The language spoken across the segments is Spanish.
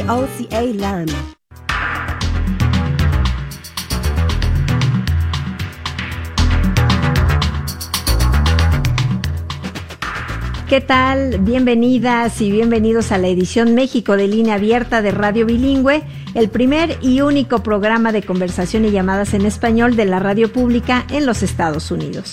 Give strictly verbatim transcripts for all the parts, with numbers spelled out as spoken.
O C A Learn. ¿Qué tal? Bienvenidas y bienvenidos a la edición México de Línea Abierta de Radio Bilingüe, el primer y único programa de conversación y llamadas en español de la radio pública en los Estados Unidos.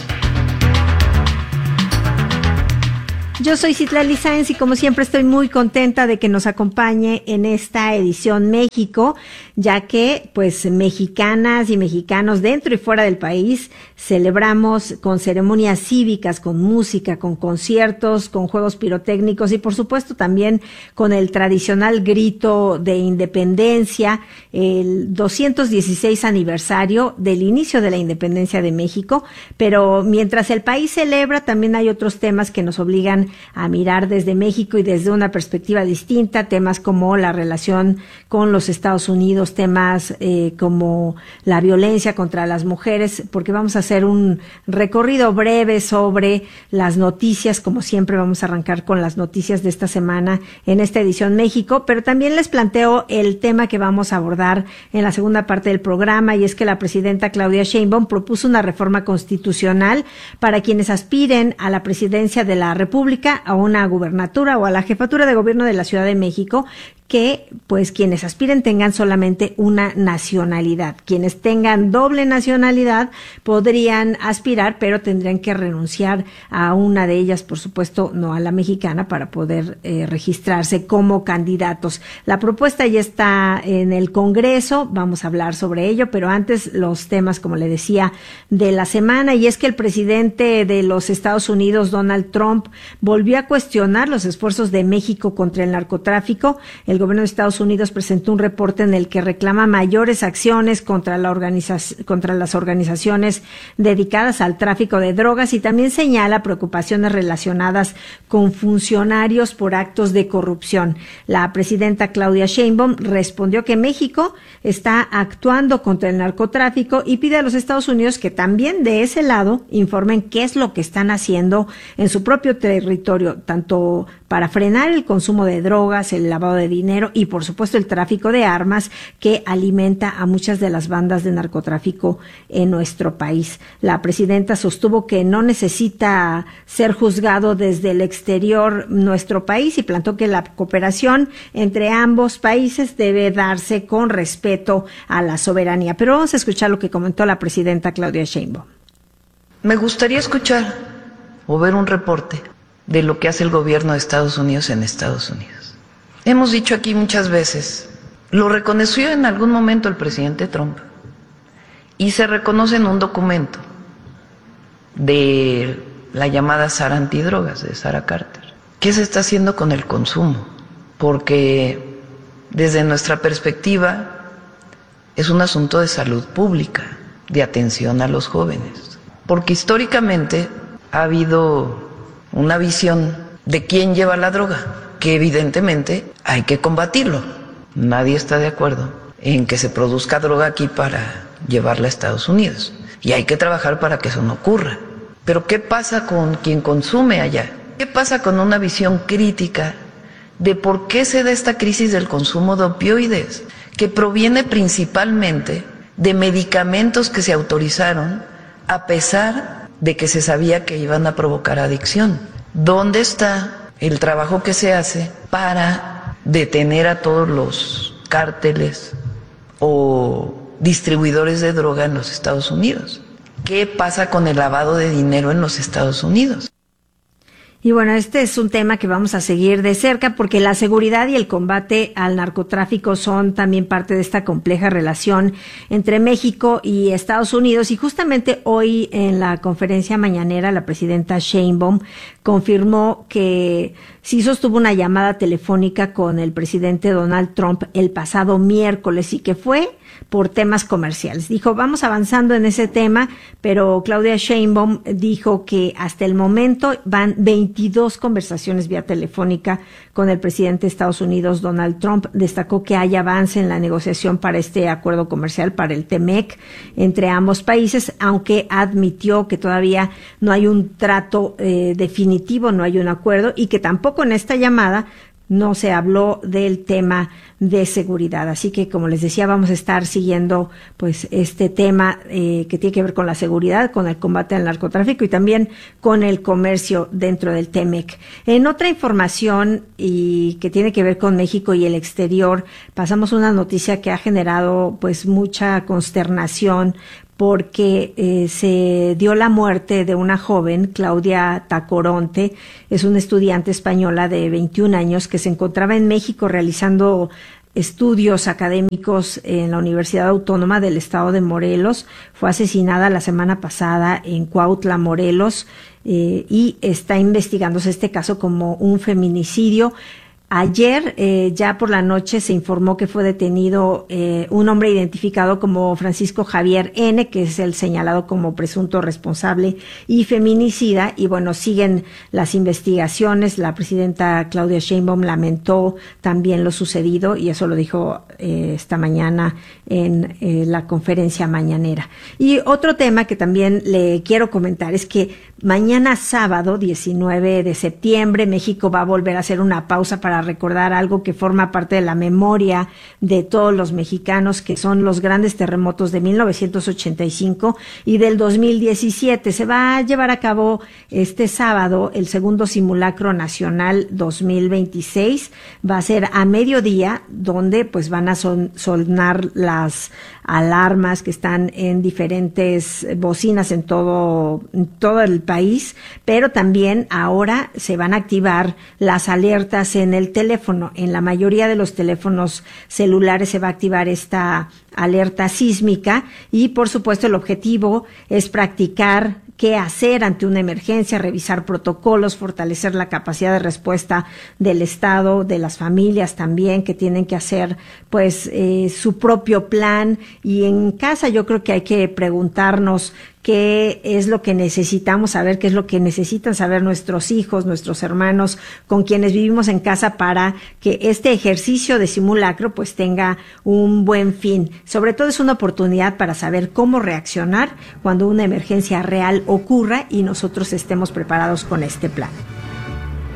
Yo soy Citlali Sáenz y como siempre estoy muy contenta de que nos acompañe en esta edición México, ya que pues mexicanas y mexicanos dentro y fuera del país celebramos con ceremonias cívicas, con música, con conciertos, con juegos pirotécnicos y por supuesto también con el tradicional grito de independencia, el doscientos dieciséis aniversario del inicio de la independencia de México, pero mientras el país celebra también hay otros temas que nos obligan a mirar desde México y desde una perspectiva distinta, temas como la relación con los Estados Unidos, temas eh, como la violencia contra las mujeres, porque vamos a hacer un recorrido breve sobre las noticias, como siempre vamos a arrancar con las noticias de esta semana en esta edición México, pero también les planteo el tema que vamos a abordar en la segunda parte del programa, y es que la presidenta Claudia Sheinbaum propuso una reforma constitucional para quienes aspiren a la presidencia de la República, a una gubernatura o a la jefatura de gobierno de la Ciudad de México, que pues quienes aspiren tengan solamente una nacionalidad. Quienes tengan doble nacionalidad podrían aspirar, pero tendrían que renunciar a una de ellas, por supuesto no a la mexicana, para poder eh, registrarse como candidatos. La propuesta ya está en el Congreso, vamos a hablar sobre ello, pero antes los temas, como le decía, de la semana, y es que el presidente de los Estados Unidos, Donald Trump, volvió a cuestionar los esfuerzos de México contra el narcotráfico. El El gobierno de Estados Unidos presentó un reporte en el que reclama mayores acciones contra la organiza- contra las organizaciones dedicadas al tráfico de drogas y también señala preocupaciones relacionadas con funcionarios por actos de corrupción. La presidenta Claudia Sheinbaum respondió que México está actuando contra el narcotráfico y pide a los Estados Unidos que también de ese lado informen qué es lo que están haciendo en su propio territorio, tanto para frenar el consumo de drogas, el lavado de dinero y por supuesto el tráfico de armas que alimenta a muchas de las bandas de narcotráfico en nuestro país. La presidenta sostuvo que no necesita ser juzgado desde el exterior nuestro país y planteó que la cooperación entre ambos países debe darse con respeto a la soberanía. Pero vamos a escuchar lo que comentó la presidenta Claudia Sheinbaum. Me gustaría escuchar o ver un reporte de lo que hace el gobierno de Estados Unidos en Estados Unidos. Hemos dicho aquí muchas veces, lo reconoció en algún momento el presidente Trump y se reconoce en un documento de la llamada Sara Antidrogas, de Sara Carter. ¿Qué se está haciendo con el consumo? Porque desde nuestra perspectiva es un asunto de salud pública, de atención a los jóvenes, porque históricamente ha habido una visión de quién lleva la droga, que evidentemente hay que combatirlo. Nadie está de acuerdo en que se produzca droga aquí para llevarla a Estados Unidos. Y hay que trabajar para que eso no ocurra. Pero ¿qué pasa con quien consume allá? ¿Qué pasa con una visión crítica de por qué se da esta crisis del consumo de opioides? Que proviene principalmente de medicamentos que se autorizaron a pesar de que se sabía que iban a provocar adicción. ¿Dónde está el trabajo que se hace para detener a todos los cárteles o distribuidores de droga en los Estados Unidos? ¿Qué pasa con el lavado de dinero en los Estados Unidos? Y bueno, este es un tema que vamos a seguir de cerca porque la seguridad y el combate al narcotráfico son también parte de esta compleja relación entre México y Estados Unidos. Y justamente hoy en la conferencia mañanera la presidenta Sheinbaum confirmó que sí sostuvo una llamada telefónica con el presidente Donald Trump el pasado miércoles y que fue por temas comerciales. Dijo, vamos avanzando en ese tema, pero Claudia Sheinbaum dijo que hasta el momento van veintidós conversaciones vía telefónica con el presidente de Estados Unidos, Donald Trump. Destacó que hay avance en la negociación para este acuerdo comercial, para el T M E C, entre ambos países, aunque admitió que todavía no hay un trato eh, definitivo, no hay un acuerdo, y que tampoco en esta llamada no se habló del tema de seguridad. Así que, como les decía, vamos a estar siguiendo pues este tema eh, que tiene que ver con la seguridad, con el combate al narcotráfico y también con el comercio dentro del T M E C. En otra información y que tiene que ver con México y el exterior, pasamos una noticia que ha generado pues mucha consternación porque eh, se dio la muerte de una joven, Claudia Tacoronte, es una estudiante española de veintiún años que se encontraba en México realizando estudios académicos en la Universidad Autónoma del Estado de Morelos. Fue asesinada la semana pasada en Cuautla, Morelos, eh, y está investigándose este caso como un feminicidio. Ayer, eh, ya por la noche, se informó que fue detenido eh, un hombre identificado como Francisco Javier N., que es el señalado como presunto responsable y feminicida. Y bueno, siguen las investigaciones. La presidenta Claudia Sheinbaum lamentó también lo sucedido y eso lo dijo eh, esta mañana en eh, la conferencia mañanera. Y otro tema que también le quiero comentar es que mañana sábado, diecinueve de septiembre, México va a volver a hacer una pausa para recordar algo que forma parte de la memoria de todos los mexicanos, que son los grandes terremotos de mil novecientos ochenta y cinco y del dos mil diecisiete. Se va a llevar a cabo este sábado el segundo simulacro nacional dos mil veintiséis. Va a ser a mediodía, donde pues van a son, sonar las alarmas que están en diferentes bocinas en todo, en todo el país, pero también ahora se van a activar las alertas en el teléfono. En la mayoría de los teléfonos celulares se va a activar esta alerta sísmica y, por supuesto, el objetivo es practicar qué hacer ante una emergencia, revisar protocolos, fortalecer la capacidad de respuesta del Estado, de las familias también, que tienen que hacer pues eh, su propio plan. Y en casa yo creo que hay que preguntarnos qué es lo que necesitamos saber, qué es lo que necesitan saber nuestros hijos, nuestros hermanos, con quienes vivimos en casa, para que este ejercicio de simulacro pues tenga un buen fin. Sobre todo es una oportunidad para saber cómo reaccionar cuando una emergencia real ocurra y nosotros estemos preparados con este plan.